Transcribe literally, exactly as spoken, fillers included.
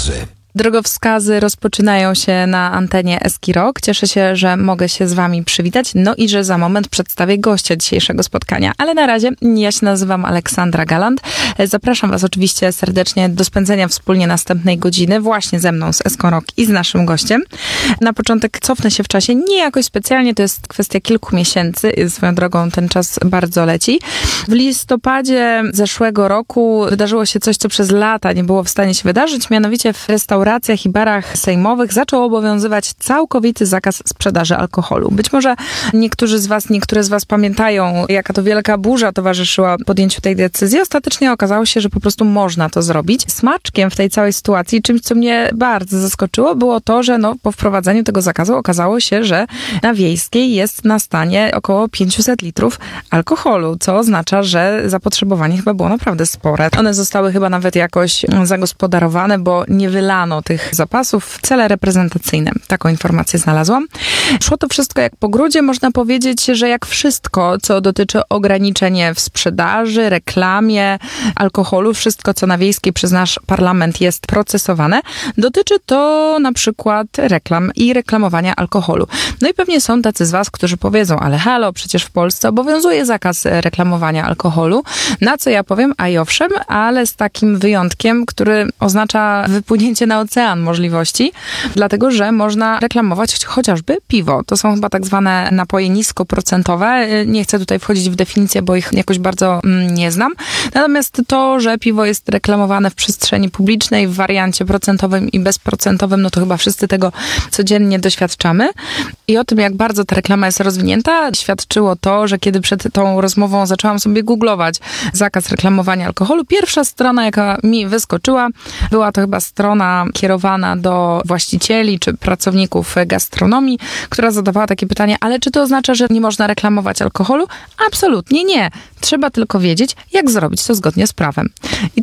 Drogowskazy. Drogowskazy rozpoczynają się na antenie Eski Rock. Cieszę się, że mogę się z wami przywitać, no i że za moment przedstawię gościa dzisiejszego spotkania. Ale na razie ja się nazywam Aleksandra Galant. Zapraszam was oczywiście serdecznie do spędzenia wspólnie następnej godziny właśnie ze mną z Eską Rock i z naszym gościem. Na początek cofnę się w czasie, nie jakoś specjalnie, to jest kwestia kilku miesięcy. Swoją drogą ten czas bardzo leci. W listopadzie zeszłego roku wydarzyło się coś, co przez lata nie było w stanie się wydarzyć, mianowicie w restauracji W restauracjach i barach sejmowych zaczął obowiązywać całkowity zakaz sprzedaży alkoholu. Być może niektórzy z was, niektóre z was pamiętają, jaka to wielka burza towarzyszyła podjęciu tej decyzji. Ostatecznie okazało się, że po prostu można to zrobić. Smaczkiem w tej całej sytuacji, czymś, co mnie bardzo zaskoczyło, było to, że no, po wprowadzeniu tego zakazu okazało się, że na Wiejskiej jest na stanie około pięćset litrów alkoholu, co oznacza, że zapotrzebowanie chyba było naprawdę spore. One zostały chyba nawet jakoś zagospodarowane, bo nie wylano tych zapasów w cele reprezentacyjne. Taką informację znalazłam. Szło to wszystko jak po grudzie. Można powiedzieć, że jak wszystko, co dotyczy ograniczenia w sprzedaży, reklamie alkoholu, wszystko, co na Wiejskiej przez nasz parlament jest procesowane, dotyczy to na przykład reklam i reklamowania alkoholu. No i pewnie są tacy z was, którzy powiedzą, ale halo, przecież w Polsce obowiązuje zakaz reklamowania alkoholu. Na co ja powiem, a i owszem, ale z takim wyjątkiem, który oznacza wypłynięcie na ocean możliwości, dlatego, że można reklamować chociażby piwo. To są chyba tak zwane napoje niskoprocentowe. Nie chcę tutaj wchodzić w definicję, bo ich jakoś bardzo mm, nie znam. Natomiast to, że piwo jest reklamowane w przestrzeni publicznej w wariancie procentowym i bezprocentowym, no to chyba wszyscy tego codziennie doświadczamy. I o tym, jak bardzo ta reklama jest rozwinięta, świadczyło to, że kiedy przed tą rozmową zaczęłam sobie googlować zakaz reklamowania alkoholu, pierwsza strona, jaka mi wyskoczyła, była to chyba strona kierowana do właścicieli czy pracowników gastronomii, która zadawała takie pytanie, ale czy to oznacza, że nie można reklamować alkoholu? Absolutnie nie. Trzeba tylko wiedzieć, jak zrobić to zgodnie z prawem. I